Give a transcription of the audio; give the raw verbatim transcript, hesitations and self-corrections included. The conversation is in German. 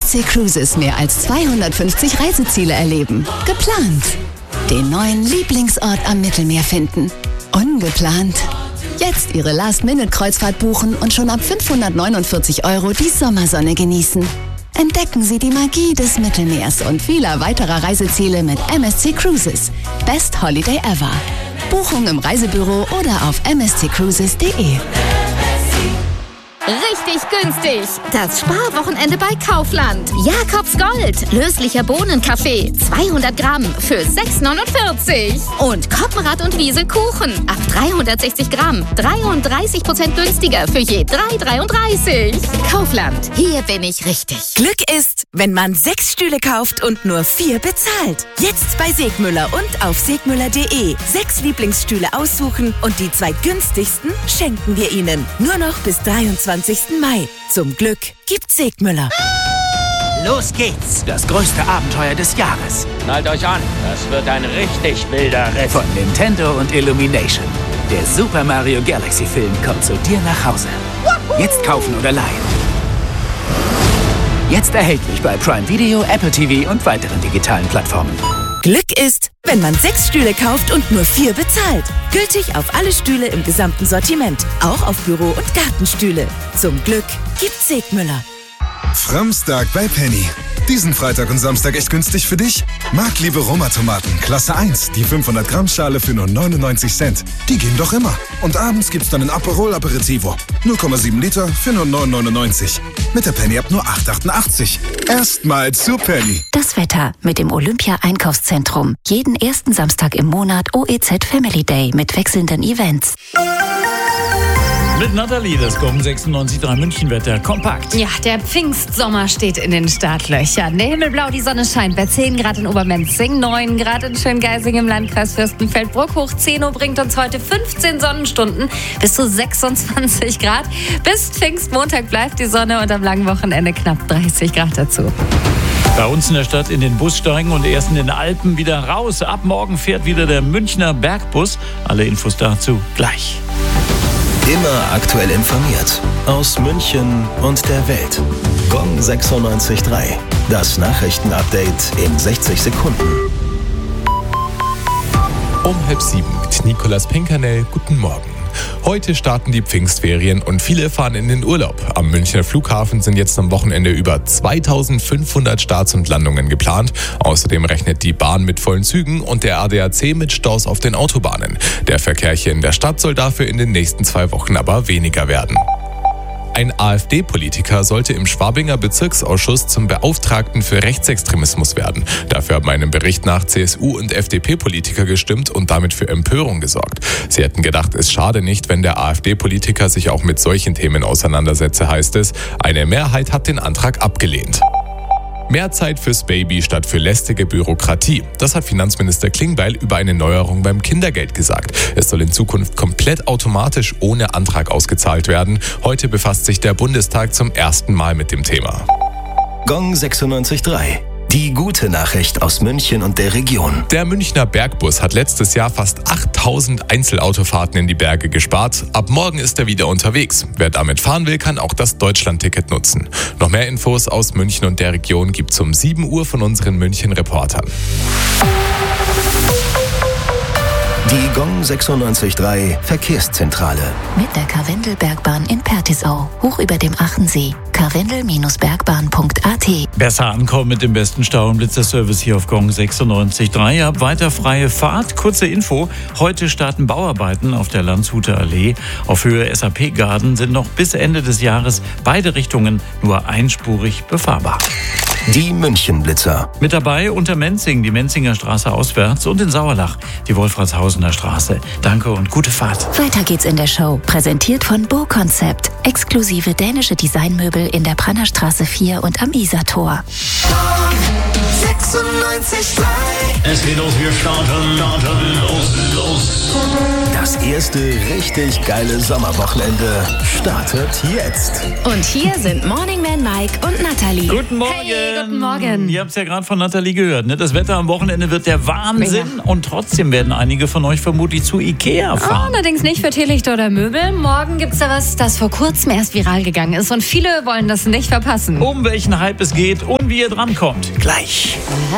S C Cruises mehr als zweihundertfünfzig Reiseziele erleben. Geplant. Den neuen Lieblingsort am Mittelmeer finden. Ungeplant. Jetzt Ihre Last-Minute-Kreuzfahrt buchen und schon ab fünfhundertneunundvierzig Euro die Sommersonne genießen. Entdecken Sie die Magie des Mittelmeers und vieler weiterer Reiseziele mit M S C Cruises. Best Holiday ever. Buchung im Reisebüro oder auf m s c cruises punkt d e. Richtig günstig. Das Sparwochenende bei Kaufland. Jakobs Gold. Löslicher Bohnenkaffee. zweihundert Gramm für sechs neunundvierzig. Und Koppenrad und Wiese Kuchen. Ab dreihundertsechzig Gramm. dreiunddreißig Prozent günstiger für je drei dreiunddreißig. Kaufland. Hier bin ich richtig. Glück ist, wenn man sechs Stühle kauft und nur vier bezahlt. Jetzt bei Segmüller und auf segmüller punkt de. Sechs Lieblingsstühle aussuchen und die zwei günstigsten schenken wir Ihnen. Nur noch bis dreiundzwanzigsten Mai. Zum Glück gibt's Segmüller. Los geht's. Das größte Abenteuer des Jahres. Schnallt euch an. Das wird ein richtig wilder Ritt. Von Nintendo und Illumination. Der Super Mario Galaxy Film kommt zu dir nach Hause. Jetzt kaufen oder leihen. Jetzt erhältlich bei Prime Video, Apple T V und weiteren digitalen Plattformen. Glück ist, wenn man sechs Stühle kauft und nur vier bezahlt. Gültig auf alle Stühle im gesamten Sortiment. Auch auf Büro- und Gartenstühle. Zum Glück gibt's Segmüller. Framstag bei Penny. Diesen Freitag und Samstag echt günstig für dich? Marktliebe Roma-Tomaten, Klasse eins, die fünfhundert Gramm Schale für nur neunundneunzig Cent. Die gehen doch immer. Und abends gibt's dann ein Aperol Aperitivo. null Komma sieben Liter für nur neun neunundneunzig. Mit der Penny ab nur acht achtundachtzig. Erstmal zu Penny. Das Wetter mit dem Olympia-Einkaufszentrum. Jeden ersten Samstag im Monat O E Z Family Day mit wechselnden Events. Mit Nathalie, das Gong sechsundneunzig Komma drei Münchenwetter kompakt. Ja, der Pfingstsommer steht in den Startlöchern. Der Himmel blau, die Sonne scheint bei zehn Grad in Obermenzing, neun Grad in Schöngeising im Landkreis Fürstenfeldbruck. Hoch zehn Uhr bringt uns heute fünfzehn Sonnenstunden bis zu sechsundzwanzig Grad. Bis Pfingstmontag bleibt die Sonne und am langen Wochenende knapp dreißig Grad dazu. Bei uns in der Stadt in den Bus steigen und erst in den Alpen wieder raus. Ab morgen fährt wieder der Münchner Bergbus. Alle Infos dazu gleich. Immer aktuell informiert. Aus München und der Welt. Gong sechsundneunzig Komma drei. Das Nachrichtenupdate in sechzig Sekunden. Um halb sieben mit Nicolas Pinkernell. Guten Morgen. Heute starten die Pfingstferien und viele fahren in den Urlaub. Am Münchner Flughafen sind jetzt am Wochenende über zweitausendfünfhundert Starts und Landungen geplant. Außerdem rechnet die Bahn mit vollen Zügen und der A D A C mit Staus auf den Autobahnen. Der Verkehr hier in der Stadt soll dafür in den nächsten zwei Wochen aber weniger werden. Ein AfD-Politiker sollte im Schwabinger Bezirksausschuss zum Beauftragten für Rechtsextremismus werden. Dafür haben einem Bericht nach C S U- und F D P-Politiker gestimmt und damit für Empörung gesorgt. Sie hätten gedacht, es schade nicht, wenn der AfD-Politiker sich auch mit solchen Themen auseinandersetze, heißt es. Eine Mehrheit hat den Antrag abgelehnt. Mehr Zeit fürs Baby statt für lästige Bürokratie. Das hat Finanzminister Klingbeil über eine Neuerung beim Kindergeld gesagt. Es soll in Zukunft komplett automatisch ohne Antrag ausgezahlt werden. Heute befasst sich der Bundestag zum ersten Mal mit dem Thema. Gong sechsundneunzig Komma drei. Die gute Nachricht aus München und der Region. Der Münchner Bergbus hat letztes Jahr fast achttausend Einzelautofahrten in die Berge gespart. Ab morgen ist er wieder unterwegs. Wer damit fahren will, kann auch das Deutschlandticket nutzen. Noch mehr Infos aus München und der Region gibt's um sieben Uhr von unseren München-Reportern. Die Gong sechsundneunzig Komma drei Verkehrszentrale. Mit der Karwendelbergbahn in Pertisau, hoch über dem Achensee. karwendel Bergbahn punkt a t. Besser ankommen mit dem besten Stau- und Blitzerservice hier auf Gong sechsundneunzig Komma drei. Ihr habt weiter freie Fahrt. Kurze Info. Heute starten Bauarbeiten auf der Landshuter Allee. Auf Höhe S A P-Garden sind noch bis Ende des Jahres beide Richtungen nur einspurig befahrbar. Die Münchenblitzer. Mit dabei unter Menzing, die Menzinger Straße auswärts und in Sauerlach, die Wolfratshausener Straße. Danke und gute Fahrt. Weiter geht's in der Show. Präsentiert von Bo Concept. Exklusive dänische Designmöbel in der Brannerstraße vier und am Isartor. sechsundneunzig Komma drei. Es geht los, wir starten, starten, los, los. Das erste richtig geile Sommerwochenende startet jetzt. Und hier sind Morning Man Mike und Nathalie. Guten Morgen. Hey, guten Morgen. Ihr habt es ja gerade von Nathalie gehört. Ne? Das Wetter am Wochenende wird der Wahnsinn. Ja. Und trotzdem werden einige von euch vermutlich zu Ikea fahren. Oh, allerdings nicht für Teelichter oder Möbel. Morgen gibt es da was, das vor kurzem erst viral gegangen ist. Und viele wollen das nicht verpassen. Um welchen Hype es geht und wie ihr drankommt. Gleich.